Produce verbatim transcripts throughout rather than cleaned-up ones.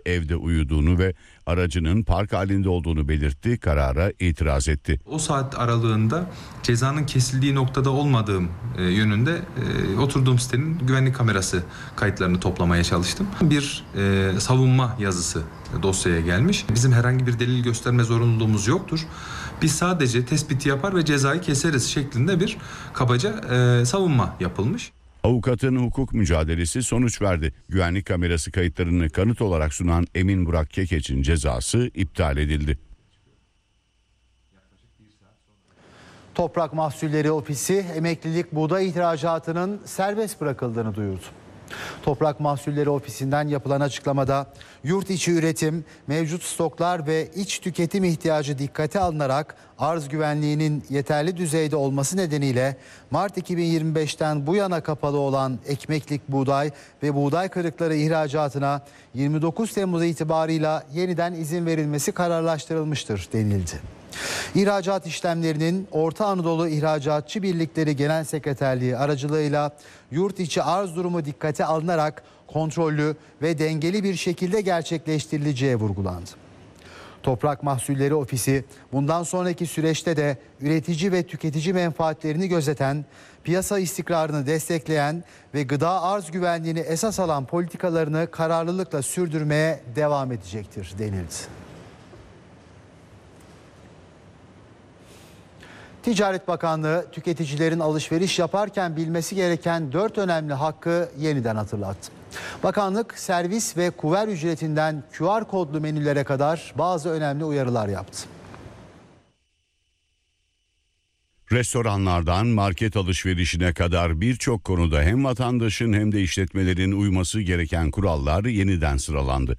evde uyuduğunu ve aracının park halinde olduğunu belirtti, karara itiraz etti. O saat aralığında cezanın kesildiği noktada olmadığım e, yönünde e, oturduğum sitenin güvenlik kamerası kayıtlarını toplamaya çalıştım. Bir e, savunma yazısı dosyaya gelmiş. Bizim herhangi bir delil gösterme zorunluluğumuz yoktur. Biz sadece tespiti yapar ve cezayı keseriz şeklinde bir kabaca e, savunma yapılmış. Avukatın hukuk mücadelesi sonuç verdi. Güvenlik kamerası kayıtlarını kanıt olarak sunan Emin Burak Kekeç'in cezası iptal edildi. Toprak Mahsulleri Ofisi emeklilik buğday ihracatının serbest bırakıldığını duyurdu. Toprak Mahsulleri Ofisi'nden yapılan açıklamada yurt içi üretim, mevcut stoklar ve iç tüketim ihtiyacı dikkate alınarak arz güvenliğinin yeterli düzeyde olması nedeniyle Mart iki bin yirmi beşten bu yana kapalı olan ekmeklik buğday ve buğday kırıkları ihracatına yirmi dokuz Temmuz itibarıyla yeniden izin verilmesi kararlaştırılmıştır denildi. İhracat işlemlerinin Orta Anadolu İhracatçı Birlikleri Genel Sekreterliği aracılığıyla yurt içi arz durumu dikkate alınarak kontrollü ve dengeli bir şekilde gerçekleştirileceği vurgulandı. Toprak Mahsulleri Ofisi bundan sonraki süreçte de üretici ve tüketici menfaatlerini gözeten, piyasa istikrarını destekleyen ve gıda arz güvenliğini esas alan politikalarını kararlılıkla sürdürmeye devam edecektir denildi. Ticaret Bakanlığı tüketicilerin alışveriş yaparken bilmesi gereken dört önemli hakkı yeniden hatırlattı. Bakanlık servis ve kuver ücretinden Q R kodlu menülere kadar bazı önemli uyarılar yaptı. Restoranlardan market alışverişine kadar birçok konuda hem vatandaşın hem de işletmelerin uyması gereken kurallar yeniden sıralandı.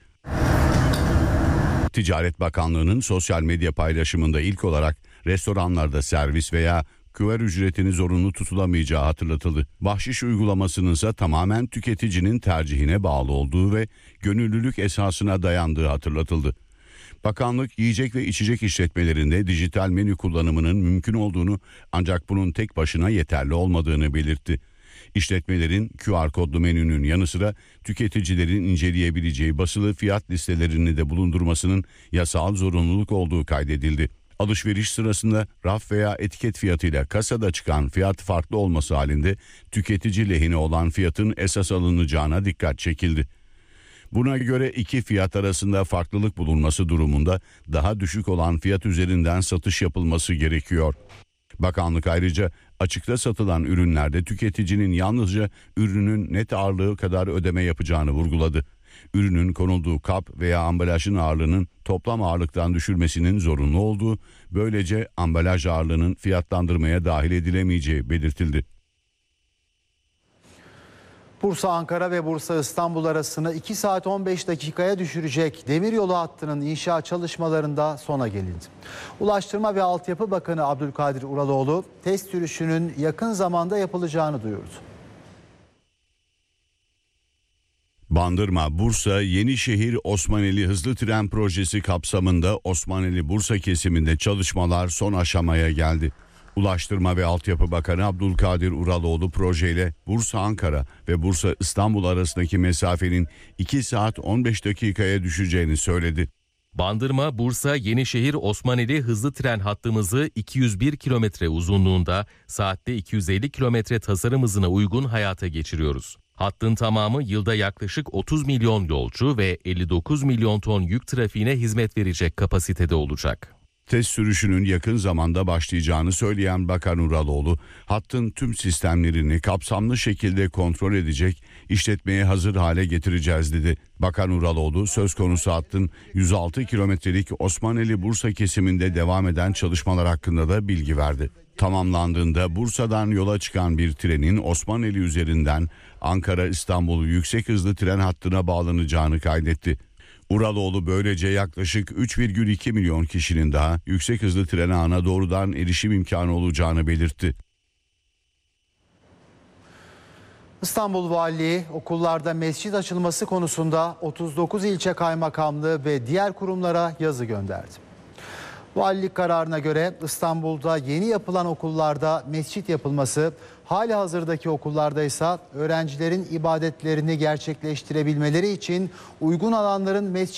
Ticaret Bakanlığı'nın sosyal medya paylaşımında ilk olarak restoranlarda servis veya küver ücretini zorunlu tutulamayacağı hatırlatıldı. Bahşiş uygulamasının ise tamamen tüketicinin tercihine bağlı olduğu ve gönüllülük esasına dayandığı hatırlatıldı. Bakanlık yiyecek ve içecek işletmelerinde dijital menü kullanımının mümkün olduğunu ancak bunun tek başına yeterli olmadığını belirtti. İşletmelerin Q R kodlu menünün yanı sıra tüketicilerin inceleyebileceği basılı fiyat listelerini de bulundurmasının yasal zorunluluk olduğu kaydedildi. Alışveriş sırasında raf veya etiket fiyatıyla kasada çıkan fiyat farklı olması halinde tüketici lehine olan fiyatın esas alınacağına dikkat çekildi. Buna göre iki fiyat arasında farklılık bulunması durumunda daha düşük olan fiyat üzerinden satış yapılması gerekiyor. Bakanlık ayrıca açıkta satılan ürünlerde tüketicinin yalnızca ürünün net ağırlığı kadar ödeme yapacağını vurguladı. Ürünün konulduğu kap veya ambalajın ağırlığının toplam ağırlıktan düşürmesinin zorunlu olduğu, böylece ambalaj ağırlığının fiyatlandırmaya dahil edilemeyeceği belirtildi. Bursa Ankara ve Bursa İstanbul arasını iki saat on beş dakikaya düşürecek demiryolu hattının inşaat çalışmalarında sona gelindi. Ulaştırma ve Altyapı Bakanı Abdülkadir Uraloğlu test sürüşünün yakın zamanda yapılacağını duyurdu. Bandırma, Bursa, Yenişehir Osmaneli Hızlı Tren Projesi kapsamında Osmaneli-Bursa kesiminde çalışmalar son aşamaya geldi. Ulaştırma ve Altyapı Bakanı Abdülkadir Uraloğlu projeyle Bursa-Ankara ve Bursa-İstanbul arasındaki mesafenin iki saat on beş dakikaya düşeceğini söyledi. Bandırma, Bursa, Yenişehir Osmaneli hızlı tren hattımızı iki yüz bir kilometre uzunluğunda saatte iki yüz elli kilometre tasarım hızına uygun hayata geçiriyoruz. Hattın tamamı yılda yaklaşık otuz milyon yolcu ve elli dokuz milyon ton yük trafiğine hizmet verecek kapasitede olacak. Test sürüşünün yakın zamanda başlayacağını söyleyen Bakan Uraloğlu, hattın tüm sistemlerini kapsamlı şekilde kontrol edecek, işletmeye hazır hale getireceğiz dedi. Bakan Uraloğlu, söz konusu hattın yüz altı kilometrelik Osmaneli-Bursa kesiminde devam eden çalışmalar hakkında da bilgi verdi. Tamamlandığında Bursa'dan yola çıkan bir trenin Osmaneli üzerinden Ankara-İstanbul yüksek hızlı tren hattına bağlanacağını kaydetti. Uraloğlu böylece yaklaşık üç virgül iki milyon kişinin daha yüksek hızlı tren ağına doğrudan erişim imkanı olacağını belirtti. İstanbul Valiliği okullarda mescit açılması konusunda otuz dokuz ilçe kaymakamlığı ve diğer kurumlara yazı gönderdi. Valilik kararına göre İstanbul'da yeni yapılan okullarda mescit yapılması, halihazırdaki okullarda ise öğrencilerin ibadetlerini gerçekleştirebilmeleri için uygun alanların mescit